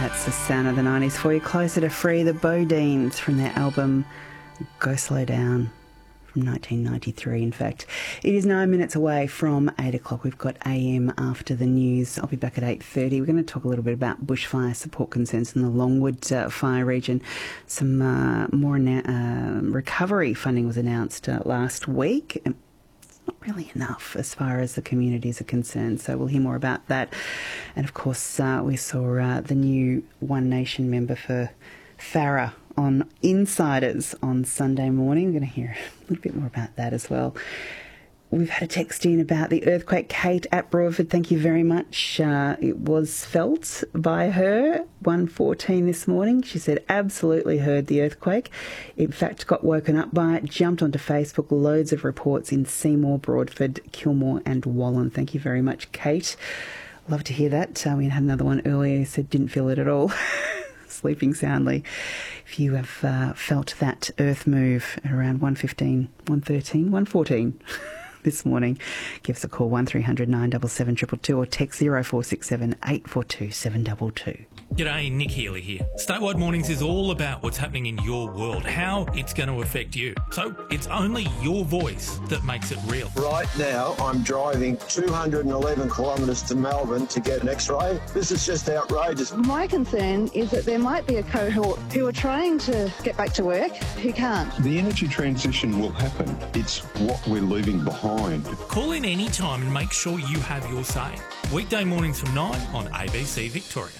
That's the sound of the 90s for you. Closer to Free, the Bodines from their album Go Slow Down from 1993, in fact. It is 9 minutes away from 8 o'clock. We've got AM after the news. I'll be back at 8:30. We're going to talk a little bit about bushfire support concerns in the Longwood fire region. Some more recovery funding was announced last week. Not really enough as far as the communities are concerned, so we'll hear more about that. And of course we saw the new One Nation member for Farah on Insiders on Sunday morning. We're going to hear a little bit more about that as well. We've had a text in about the earthquake. Kate at Broadford, thank you very much. It was felt by her, 1:14 this morning. She said absolutely heard the earthquake. In fact, got woken up by it, jumped onto Facebook, loads of reports in Seymour, Broadford, Kilmore and Wallen. Thank you very much, Kate. Love to hear that. We had another one earlier who said didn't feel it at all. Sleeping soundly. If you have felt that earth move at around 1:15, 1:13, 1:14... this morning, give us a call 1300 977 222 or text 0467 842 722. G'day, Nick Healy here. Statewide Mornings is all about what's happening in your world, how it's going to affect you. So it's only your voice that makes it real. Right now, I'm driving 211 kilometres to Melbourne to get an X-ray. This is just outrageous. My concern is that there might be a cohort who are trying to get back to work who can't. The energy transition will happen. It's what we're leaving behind. Call in any time and make sure you have your say. Weekday mornings from 9 on ABC Victoria.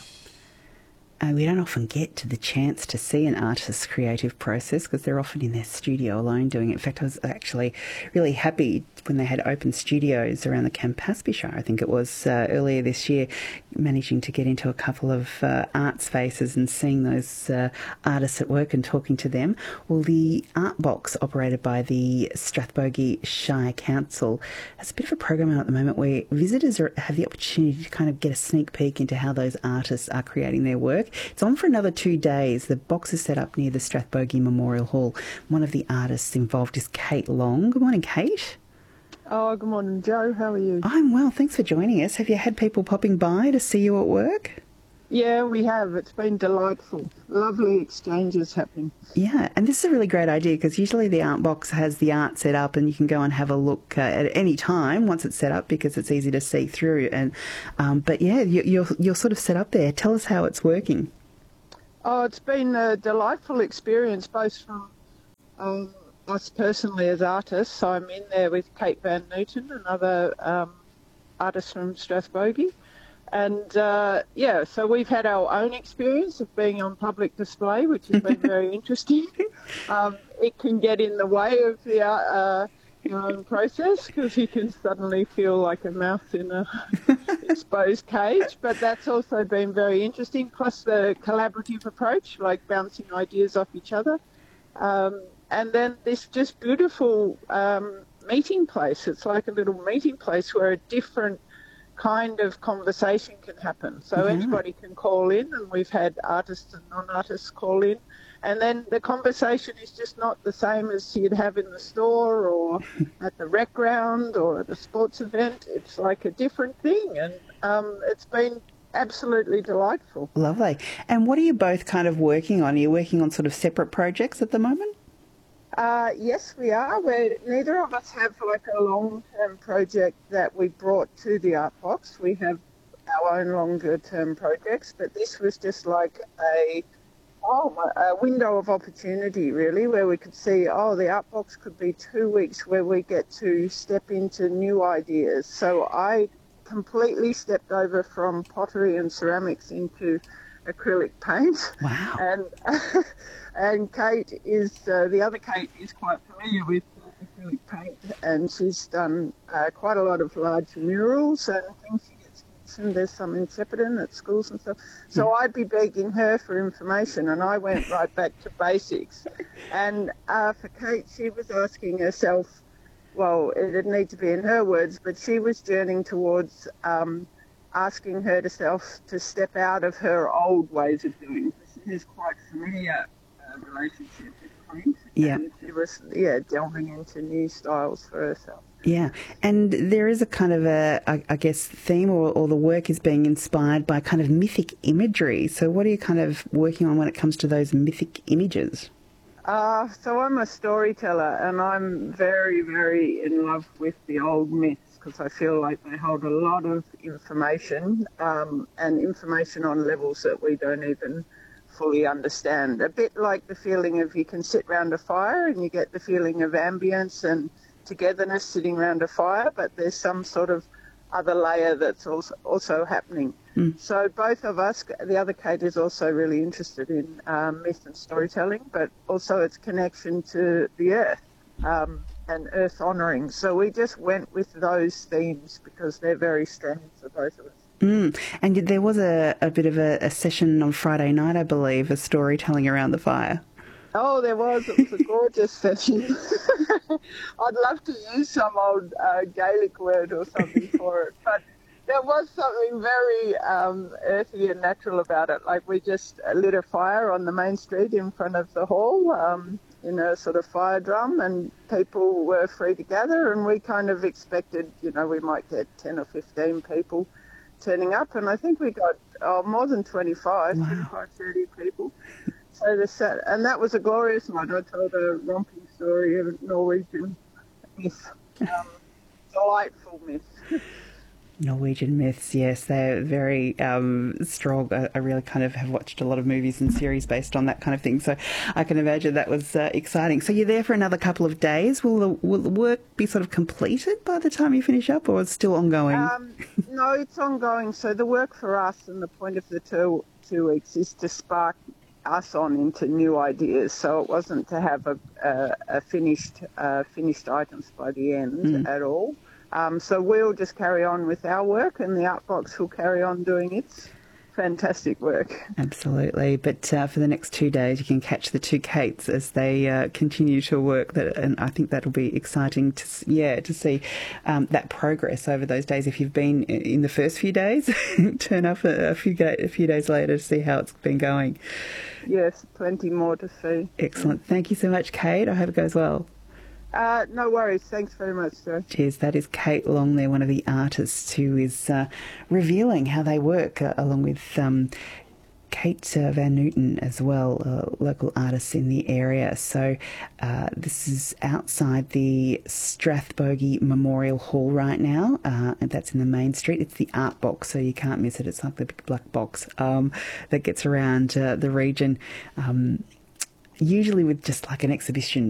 We don't often get to the chance to see an artist's creative process because they're often in their studio alone doing it. In fact, I was actually really happy when they had open studios around the Campaspe Shire, I think it was, earlier this year, managing to get into a couple of art spaces and seeing those artists at work and talking to them. Well, the Art Box, operated by the Strathbogie Shire Council, has a bit of a program out at the moment where visitors have the opportunity to kind of get a sneak peek into how those artists are creating their work. It's on for another 2 days. The box is set up near the Strathbogie Memorial Hall. One of the artists involved is Kate Long. Good morning, Kate. Oh, good morning, Joe. How are you? I'm well. Thanks for joining us. Have you had people popping by to see you at work? Yeah, we have. It's been delightful. Lovely exchanges happening. Yeah, and this is a really great idea because usually the Art Box has the art set up and you can go and have a look at any time once it's set up because it's easy to see through. And but yeah, you're sort of set up there. Tell us how it's working. Oh, it's been a delightful experience, both from us personally as artists. So I'm in there with Kate Van Newton, another artist from Strathbogie. And, yeah, so we've had our own experience of being on public display, which has been very interesting. It can get in the way of the your own process because you can suddenly feel like a mouse in a exposed cage. But that's also been very interesting, plus the collaborative approach, like bouncing ideas off each other. And then this just beautiful meeting place. It's like a little meeting place where a different kind of conversation can happen. So anybody can call in, and we've had artists and non-artists call in. And then the conversation is just not the same as you'd have in the store or at the rec ground or at a sports event. It's like a different thing, and it's been absolutely delightful. Lovely. And what are you both kind of working on? Are you working on sort of separate projects at the moment? Yes, we are. Neither of us have like a long-term project that we brought to the Art Box. We have our own longer-term projects, but this was just like a window of opportunity, really, where we could see, the Art Box could be 2 weeks where we get to step into new ideas. So I completely stepped over from pottery and ceramics into acrylic paint. Wow. And Kate is, the other Kate is quite familiar with acrylic paint, and she's done quite a lot of large murals and things. And there's some in Shepparton at schools and stuff. So I'd be begging her for information, and I went right back to basics. And for Kate, she was asking herself, well, it'd need to be in her words, but she was journeying towards asking herself to step out of her old ways of doing. She has quite familiar relationship with paint. Yeah. And she was, delving into new styles for herself. Yeah, and there is a kind of I guess, theme or the work is being inspired by kind of mythic imagery. So what are you kind of working on when it comes to those mythic images? So I'm a storyteller, and I'm very, very in love with the old myths because I feel like they hold a lot of information and information on levels that we don't even fully understand. A bit like the feeling of you can sit round a fire and you get the feeling of ambience and togetherness sitting around a fire, but there's some sort of other layer that's also happening. So both of us, the other Kate is also really interested in myth and storytelling, but also its connection to the earth and earth honouring. So we just went with those themes because they're very strong for both of us. And there was a bit of a session on Friday night, I believe, of storytelling around the fire. Oh, there was. It was a gorgeous session. I'd love to use some old Gaelic word or something for it, but there was something very earthy and natural about it. Like we just lit a fire on the main street in front of the hall in a sort of fire drum, and people were free to gather, and we kind of expected, we might get 10 or 15 people turning up, and I think we got more than 25, 25, 30 people. And that was a glorious night. I told a romping story of Norwegian myth, delightful myth. Norwegian myths, yes, they're very strong. I really kind of have watched a lot of movies and series based on that kind of thing, so I can imagine that was exciting. So you're there for another couple of days. Will the work be sort of completed by the time you finish up, or it's still ongoing? No, it's ongoing. So the work for us and the point of the two weeks is to spark us on into new ideas. So it wasn't to have a finished items by the end at all. So we'll just carry on with our work, and the Art Box will carry on doing its fantastic work. Absolutely. But for the next 2 days, you can catch the two Kates as they continue to work. And I think that'll be exciting to see that progress over those days. If you've been in the first few days, turn up a few days later to see how it's been going. Yes, plenty more to see. Excellent. Thank you so much, Kate. I hope it goes well. No worries. Thanks very much, sir. Cheers. That is Kate Long there, one of the artists who is revealing how they work, along with Kate Van Newton as well, local artists in the area. So this is outside the Strathbogie Memorial Hall right now, and that's in the main street. It's the Art Box, so you can't miss it. It's like the big black box that gets around the region. Usually with just like an exhibition